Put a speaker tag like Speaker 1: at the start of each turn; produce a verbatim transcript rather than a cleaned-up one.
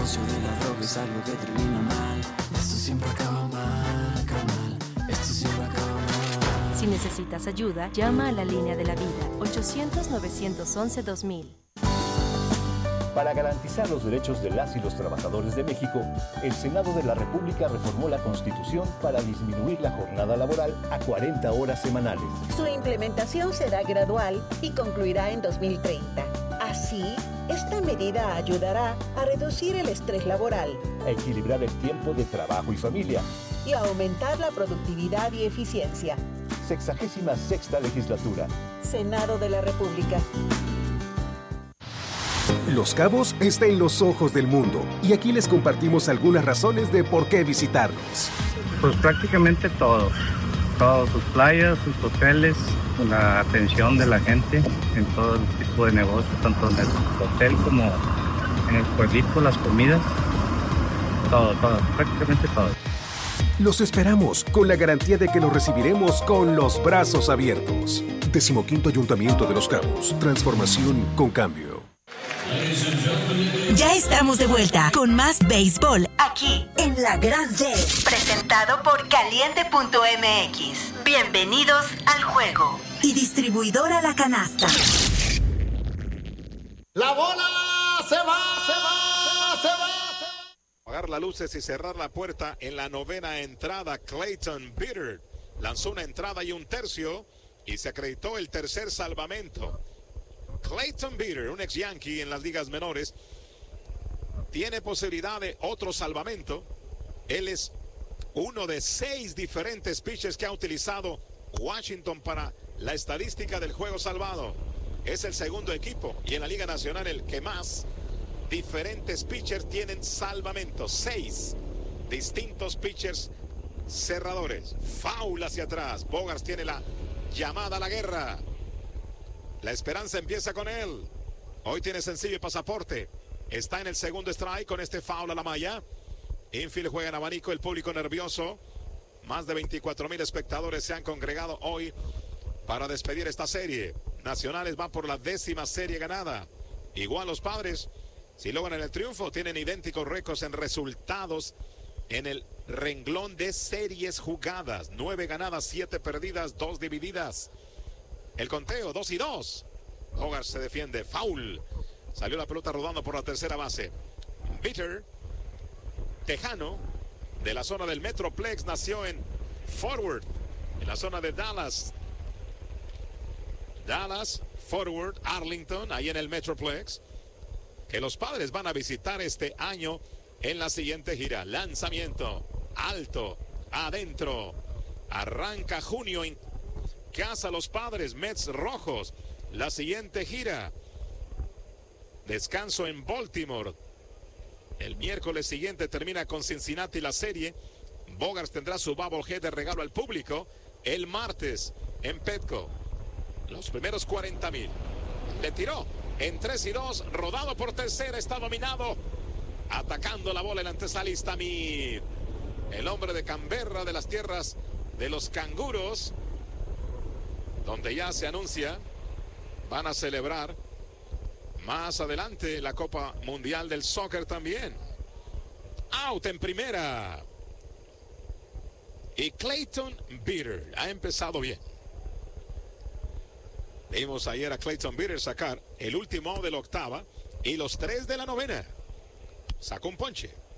Speaker 1: negocio de la droga es algo que termina mal. Esto siempre acaba mal, carnal. Esto siempre acaba mal.
Speaker 2: Si necesitas ayuda, llama a la línea de la vida, ochocientos, novecientos once, dos mil.
Speaker 3: Para garantizar los derechos de las y los trabajadores de México, el Senado de la República reformó la Constitución para disminuir la jornada laboral a cuarenta horas semanales.
Speaker 4: Su implementación será gradual y concluirá en dos mil treinta. Así, esta medida ayudará a reducir el estrés laboral,
Speaker 3: a equilibrar el tiempo de trabajo y familia
Speaker 4: y a aumentar la productividad y eficiencia.
Speaker 3: Sexagésima sexta legislatura.
Speaker 4: Senado de la República.
Speaker 5: Los Cabos está en los ojos del mundo y aquí les compartimos algunas razones de por qué visitarnos.
Speaker 6: Pues prácticamente todo, todas sus playas, sus hoteles, la atención de la gente en todo el tipo de negocios, tanto en el hotel como en el pueblito, las comidas, todo, todo, prácticamente todo.
Speaker 5: Los esperamos con la garantía de que los recibiremos con los brazos abiertos. Decimoquinto Ayuntamiento de Los Cabos, transformación con cambio.
Speaker 7: Ya estamos de vuelta con más béisbol aquí en La Grande, presentado por caliente punto m x. Bienvenidos al juego. Y distribuidora La Canasta.
Speaker 8: La bola se va, se va, se va.
Speaker 9: Apagar las luces y cerrar la puerta en la novena entrada. Clayton Bitter lanzó una entrada y un tercio y se acreditó el tercer salvamento. Clayton Bitter, un ex Yankee en las ligas menores, tiene posibilidad de otro salvamento. Él es uno de seis diferentes pitchers que ha utilizado Washington para la estadística del juego salvado. Es el segundo equipo y en la Liga Nacional el que más diferentes pitchers tienen salvamento. Seis distintos pitchers cerradores. Foul hacia atrás. Bogaerts tiene la llamada a la guerra. La esperanza empieza con él. Hoy tiene sencillo y pasaporte. Está en el segundo strike con este foul a la malla. Infield juega en abanico, el público nervioso. Más de veinticuatro mil espectadores se han congregado hoy para despedir esta serie. Nacionales va por la décima serie ganada. Igual los Padres, si logran el triunfo, tienen idénticos récords en resultados en el renglón de series jugadas. Nueve ganadas, siete perdidas, dos divididas. El conteo, dos y dos. Bogaerts se defiende, foul. Salió la pelota rodando por la tercera base. Bitter, tejano, de la zona del Metroplex, nació en Fort Worth, en la zona de Dallas. Dallas, Fort Worth, Arlington, ahí en el Metroplex, que los Padres van a visitar este año en la siguiente gira. Lanzamiento, alto, adentro. Arranca junio en casa los Padres, Mets rojos. La siguiente gira. Descanso en Baltimore. El miércoles siguiente termina con Cincinnati la serie. Bogaerts tendrá su bobblehead de regalo al público el martes en Petco. Los primeros cuarenta mil. Le tiró en tres y dos, rodado por tercera, está dominado. Atacando la bola el antesalista Mead. El hombre de Canberra, de las tierras de los canguros, donde ya se anuncia, van a celebrar más adelante la Copa Mundial del Soccer también. Out en primera. Y Clayton Bitter ha empezado bien. Vimos ayer a Clayton Bitter sacar el último de la octava y los tres de la novena. Sacó un ponche.